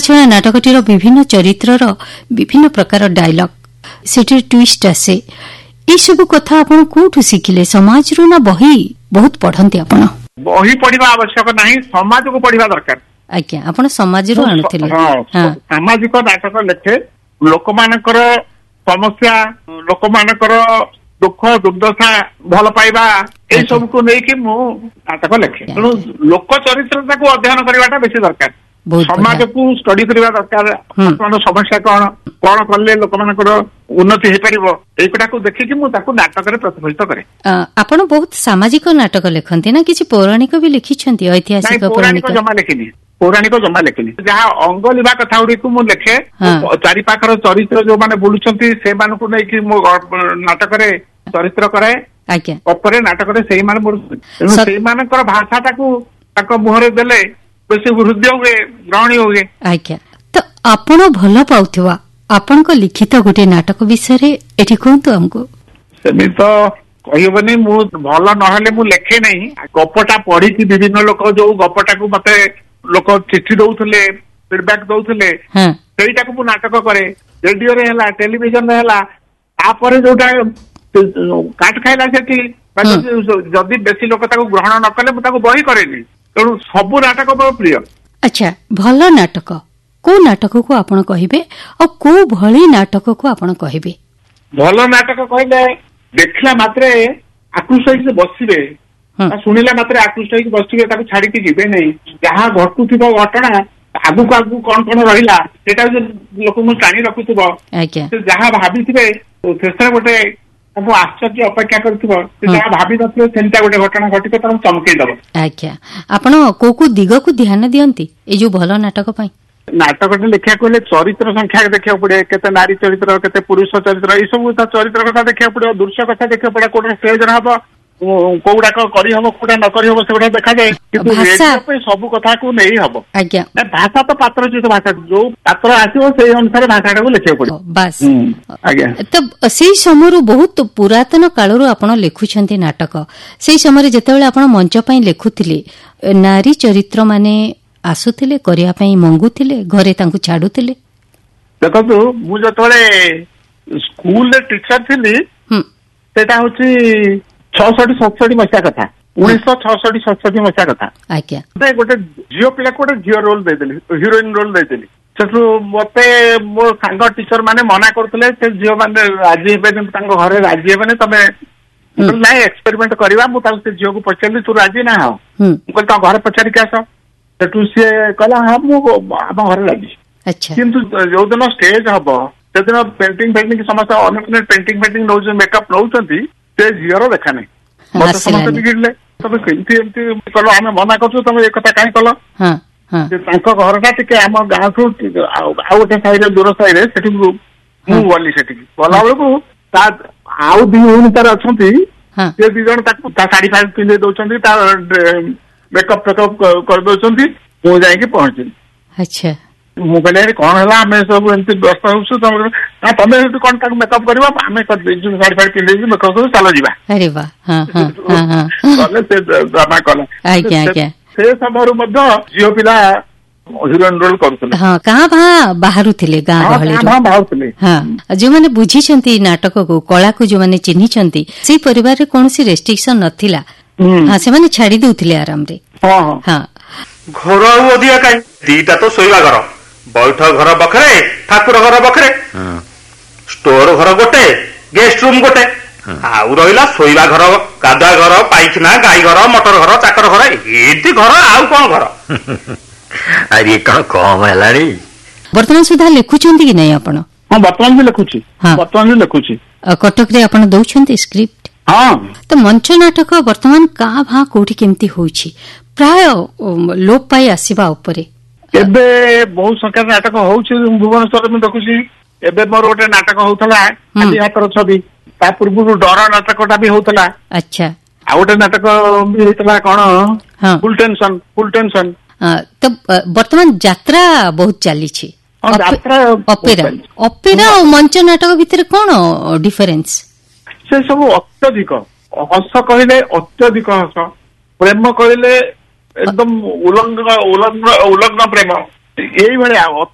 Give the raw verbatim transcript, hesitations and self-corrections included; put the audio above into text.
छड़ा नाटकटीर विभिन्न चरित्रर विभिन्न प्रकार डायलॉग सेठी ट्विस्ट आसे ये सब कथा आपण कोठु सिखिले समाज रो ना बही बहुत पढ़ंती आपण बही पढ़िबा आवश्यक नाही समाज को पढ़िबा दरकार आज्ञा आपण समाज रो आणुथिले हां सामाजिक नाटक लेखे लोक मानकर समस्या लोक मानकर दुख दुर्दशा भल पाइबा ए सब को नै कि मु नाटक लेखे तेणु लोक चरित्रता को अध्ययन करवाटा बेसी दरकार समाज को स्टडी करवा दरकार समस्या कौन कौन कले लोक मानकर उन्नति हे परिबो एकोटा को देखि कि मु ताको नाटक रे प्रतिफलित करे आपण बहुत सामाजिक नाटक लेखंती ना किछि पौराणिक भी लिखिछंती ऐतिहासिक पौराणिक जमा लेखिनी पौराणिक जमा लेखिनी जहाँ अंग लिबा कथा गुडी को मु लेखे चारि पाखर चरित्र जो माने बोलुछंती से मान को नै कि मु नाटक रे चरित्र करे आज्ञा परे नाटक रे सेही मान बोलुछंती सेही मानकर भाषा ताको ताको मुहरे देले बेसी हृदय हुए ग्रहणी हुए आज्ञा तो आपण भल पाउथिबा आपण को लिखित गोटे नाटक विषय एठी कहंतु हमको सेमी तो कहबनी मु भल नहले मु लेखे नहीं गपटा पढ़ी कि विभिन्न लोक जो गपटा को मते लोक चिट्ठी दउथले फीडबैक दउथले हां सेईटा को नाटक करे रेडियो रे हला टेलीविजन रे हला तापर जोटा काट खाइला सेठी जदी बेसी लोक ताको ग्रहण न कले मु ताको बही करेनी तेणु सबू नाटक बहुत प्रिय अच्छा भल नाटक को नाटक को आपण कहिबे और को भली नाटक को आपण कहिबे भल नाटक कहले देखला मात्रे आकृष्ट होई बसिबे सुनिला मात्रे आकृष्ट होई बसिबे ताको छाडी के जिबे नहीं जहां घटुथिबो घटना आगु को आगु कोन कोन रहिला सेटा लोक मु टाणी रखुथिबो आज्ञा जहां भाबिथिबे शेष गोटे ताको आश्चर्य अपेक्षा करथिबो जहां भाबी नथिबे सेंटा गोटे घटना घटित तर चमके दबो आज्ञा आपण को को दिग को ध्यान दियंती ए जो भल नाटक पई नाटक लिखा कहले चरित्र संख्या देखा पड़े केते नारी चरित्र केते पुरुष चरित्र ये सब चरित्र कथा देखा पड़े दृश्य कथा देखा पड़े कोटे स्टेज हम कोउडा करी हम कोडा न करी हम सेगुडा देखा जाए किंतु रेडियो पे सब कथा को नहीं हबो आज्ञा भाषा तो पात्र चित भाषा जो पात्र आसीबो सेही अनुसार भाषाटा को लिखा पड़े बस आज्ञा तब सेही समयरु बहुत पुरातन कालरु आपण लेखुछंती नाटक सेही समय जेतेबेले आपण मंच पई लेखुथिले नारी चरित्र माने आसुथिले करिया पई मंगुथिले घरे तांकु छाडुथिले देखो मु जतले स्कूल रे टीचर थिली सेटा होची छियासठ सड़सठ मसिया कथा उन्नीस सौ छियासठ सड़सठ मसिया कथा आज्ञा गोटे झियो पिला को झियो रोल देदेली हिरोइन रोल देदेली सेठु मते मो सांग टीचर माने मना करथले से झियो माने राजी हेबे तांग घरे राजी हेबे तमे नाही एक्सपेरिमेंट करबा मु तांग से झियो को पछली तू राजी ना हो मु कहल ता घरे पछारी के आसो सेठु से कहला हां मु हम घरे राजी अच्छा किंतु जो दिन स्टेज हबो से दिन पेंटिंग पेंटिंग समस्त अनेक पेंटिंग पेंटिंग नौ मेकअप नौचंती से झियो देखा नहीं मत समस्त बिगिड़ले तब केमती एमती कलो हमें मना करछु तुम एक कथा काई कलो हां हां जे तांको घरटा टिके हम गां को आ गोटे साइड दूर साइड सेठी मु गली सेठी गला बेलू ता आउ दी उन तार अछंती से दी जण ताको ता साड़ी फाड़ी पिंदे दोचंती ता मेकअप फेकअप कर दोचंती मु जाई के पहुंची अच्छा मु कहले कौन है आमे सब एमती व्यस्त होछु तुम ना तमे कौन ताको मेकअप करबा आमे कर देजु साड़ी फाड़ी पिंदे मेकअप कर चलो जीवा अरे वाह हां हां हां कले से ड्रामा कला आज्ञा आज्ञा से समरू मध्य जियो पिला हिरोइन रोल करथले हां कहां भा बाहरु थिले गां गहले हां बाहरु थिले हां जो माने बुझी छंती नाटक को कला को जो माने चिन्ही छंती से परिवार रे कोनसी रेस्ट्रिक्शन नथिला हां से माने छाडी देउथिले आराम रे हां हां घर ओदिया काई दीटा तो सोइबा घर बैठ घर बखरे ठाकुर घर बखरे स्टोर घर गोटे गेस्ट रूम गोटे आउ रहिला सोइबा घर गादा घर पाइखना गाई घर मोटर घर चाकर घर एती घर आउ कोन घर अरे कौन कम है वर्तमान सुधा लिखुछंती कि नहीं आपण हां वर्तमान भी लिखुची वर्तमान भी लिखुची कटक रे आपण दउछंती स्क्रिप्ट हां तो मंच नाटक वर्तमान का भा कोठी केमती होउची प्राय लोप पाई आसीबा ऊपर एबे बहुत संख्या नाटक होउची भुवनेश्वर में देखुची एबे मोर गोटे नाटक होउतला आदि हातर छवि ता पूर्व डर नाटकटा भी होउतला अच्छा आ गोटे नाटक भी होइतला कोन फुल टेंशन फुल टेंशन तो वर्तमान यात्रा बहुत चली छी यात्रा ऑपेरा ऑपेरा और मंच नाटक भितर कोन डिफरेंस से सब अत्यधिक हस कहले अत्यधिक हस प्रेम कहले एकदम उलंघ उलंघ उलग्न प्रेम यही भाया